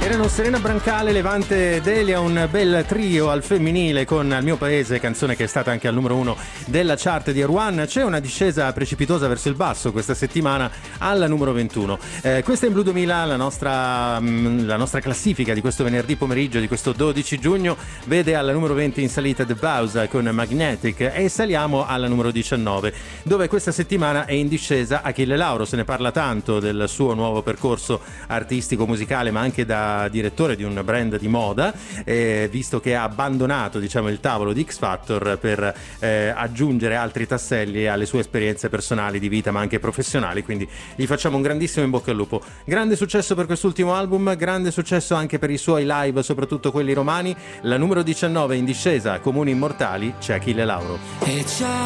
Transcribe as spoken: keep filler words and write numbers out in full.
Erano Serena Brancale, Levante Delia, un bel trio al femminile con Al mio paese, canzone che è stata anche al numero uno della chart di Erwan. C'è una discesa precipitosa verso il basso questa settimana al numero ventuno. Eh, questa è in Blu duemila, la nostra, mh, la nostra classifica di questo venerdì pomeriggio, di questo dodici giugno, vede al numero venti in salita The Bausa con Magnetic, e saliamo alla numero diciannove, dove questa settimana è in discesa Achille Lauro. Se ne parla tanto del suo nuovo percorso artistico musicale, ma anche da direttore di un brand di moda, eh, visto che ha abbandonato, diciamo, il tavolo di X Factor per eh, aggiungere altri tasselli alle sue esperienze personali di vita ma anche professionali, quindi gli facciamo un grandissimo in bocca al lupo. Grande successo per quest'ultimo album, grande successo anche per i suoi live, soprattutto quelli romani. La numero diciannove in discesa, Comuni Immortali, c'è Achille Lauro. E già